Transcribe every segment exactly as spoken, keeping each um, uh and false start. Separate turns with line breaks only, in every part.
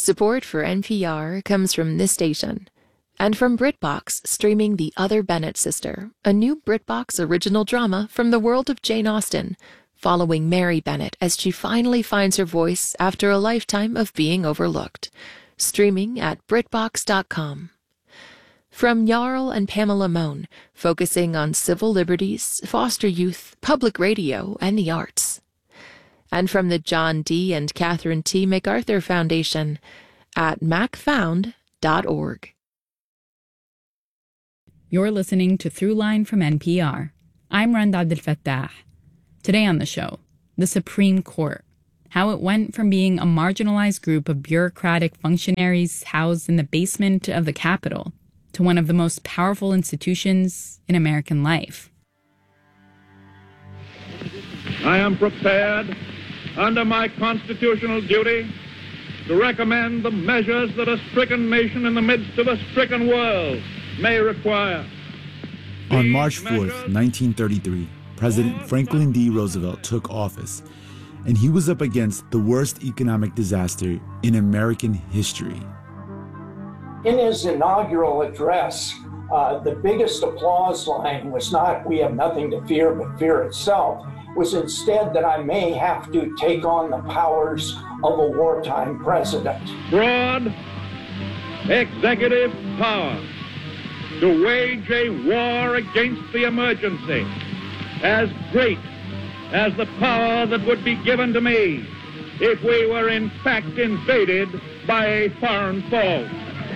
Support for N P R comes from this station and from BritBox, streaming The Other Bennett Sister, a new BritBox original drama from the world of Jane Austen, following Mary Bennett as she finally finds her voice after a lifetime of being overlooked. Streaming at Britbox dot com. From Jarl and Pamela Mohn, focusing on civil liberties, foster youth, public radio, and the arts. And from the John D. and Catherine T. MacArthur Foundation at mac found dot org.
You're listening to Throughline from N P R. I'm Rand Abdelfattah. Today on the show, the Supreme Court, how it went from being a marginalized group of bureaucratic functionaries housed in the basement of the Capitol to one of the most powerful institutions in American life.
I am prepared, under my constitutional duty, to recommend the measures that a stricken nation in the midst of a stricken world may require.
On March fourth, nineteen thirty-three, President Franklin D. Roosevelt took office, and he was up against the worst economic disaster in American history.
In his inaugural address, uh, the biggest applause line was not, "We have nothing to fear but fear itself," was instead that I may have to take on the powers of a wartime president.
Broad executive power to wage a war against the emergency, as great as the power that would be given to me if we were in fact invaded by a foreign foe.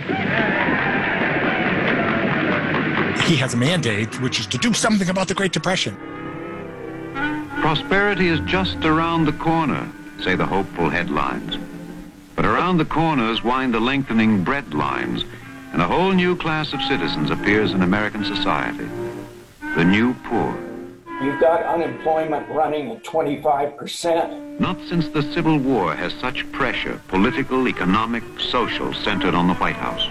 He has a mandate, which is to do something about the Great Depression.
Prosperity is just around the corner, say the hopeful headlines. But around the corners wind the lengthening bread lines, and a whole new class of citizens appears in American society, the new poor.
You've got unemployment running at twenty-five percent.
Not since the Civil War has such pressure, political, economic, social, centered on the White House.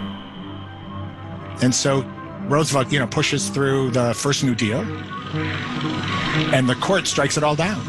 And so Roosevelt, you know, pushes through the first New Deal, and the court strikes it all down.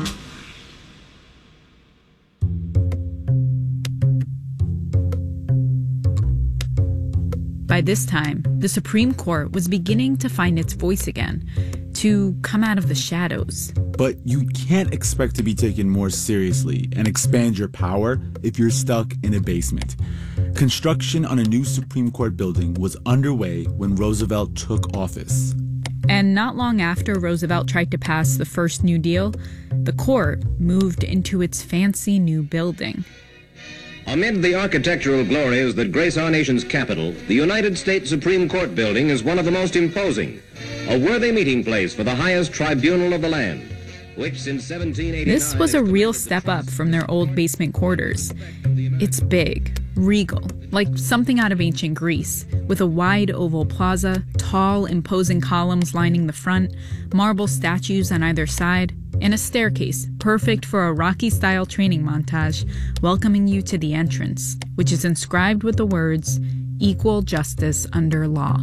By this time, the Supreme Court was beginning to find its voice again, to come out of the shadows.
But you can't expect to be taken more seriously and expand your power if you're stuck in a basement. Construction on a new Supreme Court building was underway when Roosevelt took office.
And not long after Roosevelt tried to pass the first New Deal, the court moved into its fancy new building.
Amid the architectural glories that grace our nation's capital, the United States Supreme Court building is one of the most imposing, a worthy meeting place for the highest tribunal of the land, which since seventeen eighty-nine...
This was a real step up from their old basement quarters. It's big, regal, like something out of ancient Greece, with a wide oval plaza, tall, imposing columns lining the front, marble statues on either side, and a staircase perfect for a Rocky-style training montage welcoming you to the entrance, which is inscribed with the words, "Equal justice under law."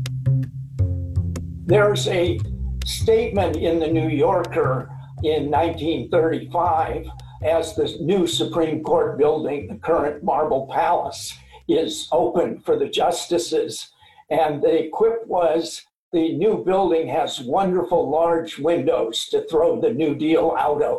There's a statement in the New Yorker in nineteen thirty-five as the new Supreme Court building, the current Marble Palace, is open for the justices. And the quip was, "The new building has wonderful large windows to throw the New Deal out of."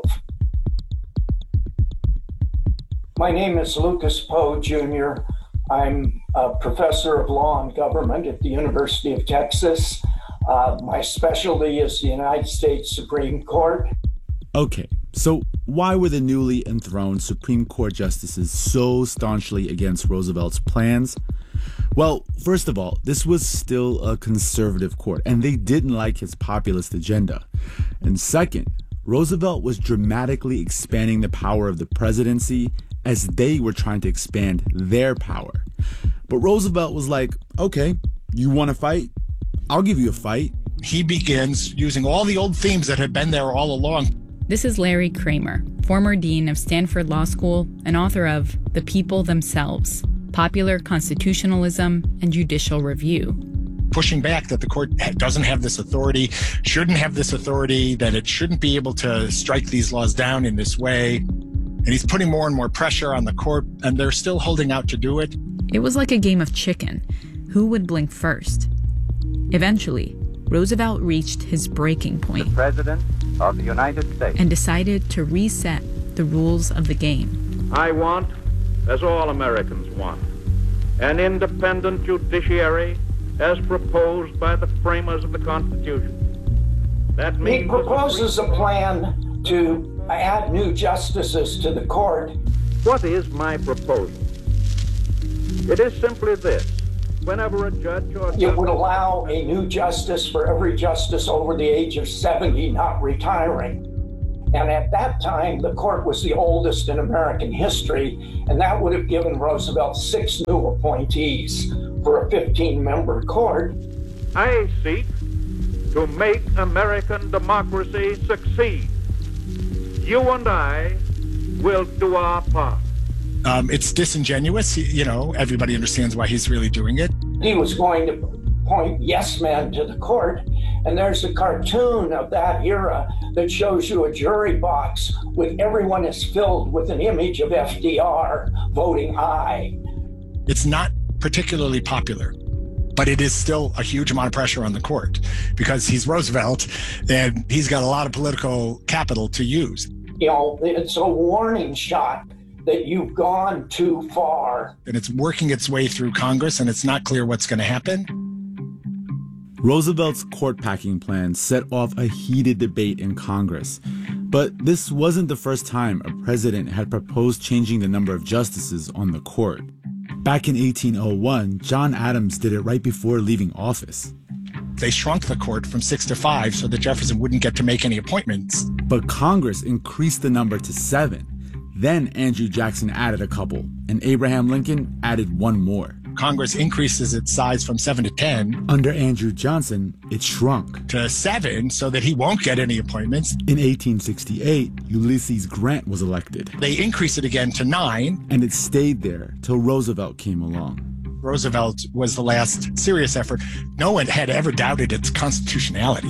My name is Lucas Poe, Junior I'm a professor of law and government at the University of Texas. Uh, my specialty is the United States Supreme Court.
Okay, so why were the newly enthroned Supreme Court justices so staunchly against Roosevelt's plans? Well, first of all, this was still a conservative court, and they didn't like his populist agenda. And second, Roosevelt was dramatically expanding the power of the presidency as they were trying to expand their power. But Roosevelt was like, okay, you want to fight? I'll give you a fight.
He begins using all the old themes that had been there all along.
This is Larry Kramer, former dean of Stanford Law School and author of The People Themselves, Popular Constitutionalism and Judicial Review.
Pushing back that the court doesn't have this authority, shouldn't have this authority, that it shouldn't be able to strike these laws down in this way. And he's putting more and more pressure on the court, and they're still holding out to do it.
It was like a game of chicken. Who would blink first? Eventually, Roosevelt reached his breaking point.
The President of the United States.
And decided to reset the rules of the game.
I want, as all Americans want, an independent judiciary as proposed by the framers of the Constitution. That means
he proposes a plan to add new justices to the court.
What is my proposal? It is simply this. Whenever a judge or judge...
It would allow a new justice for every justice over the age of seventy not retiring. And at that time, the court was the oldest in American history, and that would have given Roosevelt six new appointees for a fifteen-member court.
I seek to make American democracy succeed. You and I will do our part.
Um, it's disingenuous. You know, everybody understands why he's really doing it.
He was going to appoint yes men to the court, and there's a cartoon of that era that shows you a jury box with everyone is filled with an image of F D R voting aye.
It's not particularly popular, but it is still a huge amount of pressure on the court because he's Roosevelt and he's got a lot of political capital to use.
You know, it's a warning shot that you've gone too far.
And it's working its way through Congress, and it's not clear what's going to happen.
Roosevelt's court packing plan set off a heated debate in Congress. But this wasn't the first time a president had proposed changing the number of justices on the court. Back in eighteen oh one, John Adams did it right before leaving office.
They shrunk the court from six to five so that Jefferson wouldn't get to make any appointments.
But Congress increased the number to seven. Then Andrew Jackson added a couple, and Abraham Lincoln added one more.
Congress increases its size from seven to ten.
Under Andrew Johnson, it shrunk
to seven so that he won't get any appointments.
In eighteen sixty-eight, Ulysses Grant was elected.
They increased it again to nine.
And it stayed there till Roosevelt came along.
Roosevelt was the last serious effort. No one had ever doubted its constitutionality.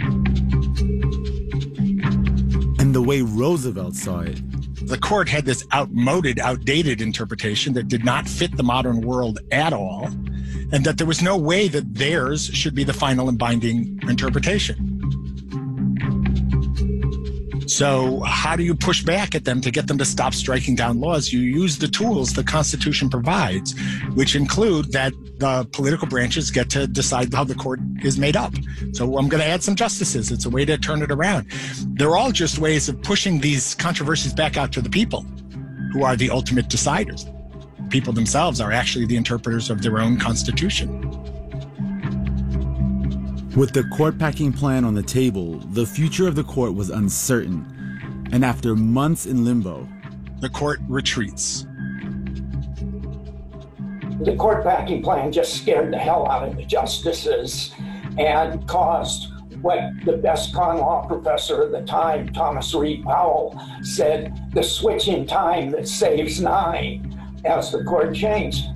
And the way Roosevelt saw it,
the court had this outmoded, outdated interpretation that did not fit the modern world at all, and that there was no way that theirs should be the final and binding interpretation. So how do you push back at them to get them to stop striking down laws? You use the tools the Constitution provides, which include that the political branches get to decide how the court is made up. So I'm going to add some justices. It's a way to turn it around. They're all just ways of pushing these controversies back out to the people, who are the ultimate deciders. People themselves are actually the interpreters of their own Constitution.
With the court packing plan on the table, the future of the court was uncertain. And after months in limbo,
the court retreats.
The court packing plan just scared the hell out of the justices and caused what the best con law professor at the time, Thomas Reed Powell, said, the switch in time that saves nine, as the court changed.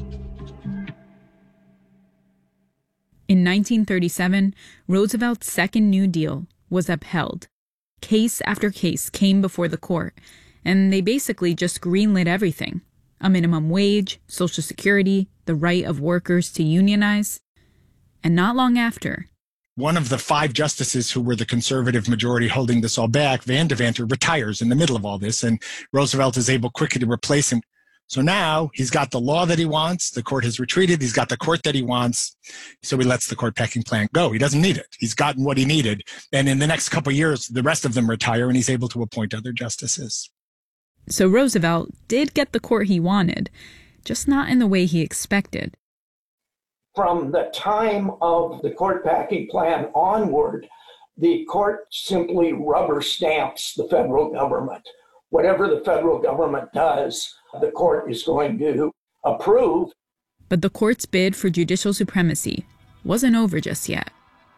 In nineteen thirty-seven, Roosevelt's second New Deal was upheld. Case after case came before the court, and they basically just greenlit everything. A minimum wage, Social Security, the right of workers to unionize. And not long after,
one of the five justices who were the conservative majority holding this all back, Van Devanter, retires in the middle of all this, and Roosevelt is able quickly to replace him. So now he's got the law that he wants. The court has retreated. He's got the court that he wants. So he lets the court packing plan go. He doesn't need it. He's gotten what he needed. And in the next couple of years, the rest of them retire and he's able to appoint other justices.
So Roosevelt did get the court he wanted, just not in the way he expected.
From the time of the court packing plan onward, the court simply rubber stamps the federal government. Whatever the federal government does, the court is going to approve.
But the court's bid for judicial supremacy wasn't over just yet.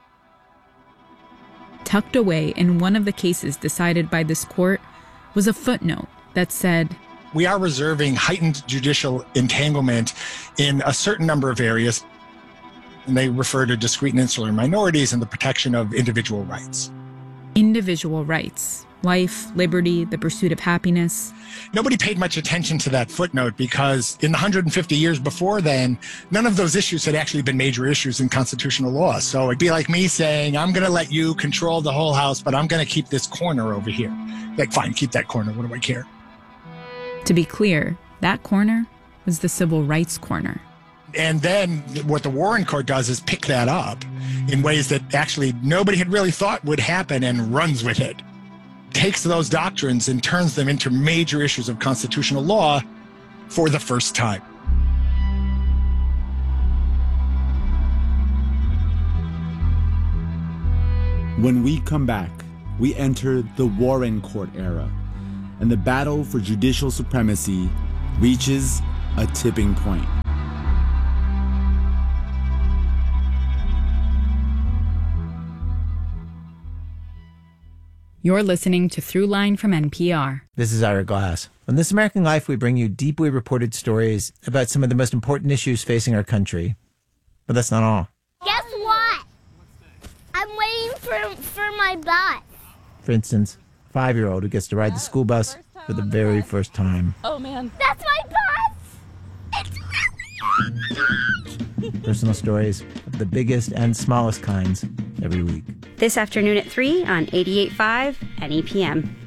Tucked away in one of the cases decided by this court was a footnote that said,
we are reserving heightened judicial entanglement in a certain number of areas. And they refer to discrete and insular minorities and the protection of individual rights.
Individual rights. life, liberty, the pursuit of happiness.
Nobody paid much attention to that footnote because in the one hundred fifty years before then, none of those issues had actually been major issues in constitutional law. So it'd be like me saying, I'm going to let you control the whole house, but I'm going to keep this corner over here. Like, fine, keep that corner. What do I care?
To be clear, that corner was the civil rights corner.
And then what the Warren Court does is pick that up in ways that actually nobody had really thought would happen and runs with it. Takes those doctrines and turns them into major issues of constitutional law for the first time.
When we come back, we enter the Warren Court era, and the battle for judicial supremacy reaches a tipping point.
You're listening to Throughline from N P R.
This is Ira Glass. On This American Life, we bring you deeply reported stories about some of the most important issues facing our country. But that's not all.
Guess what? I'm waiting for for my bus.
For instance, a five-year-old who gets to ride the school bus for the very first time.
Oh, man. That's my bus! It's really
Personal stories of the biggest and smallest kinds every week.
This afternoon at three on eighty-eight point five N E P M.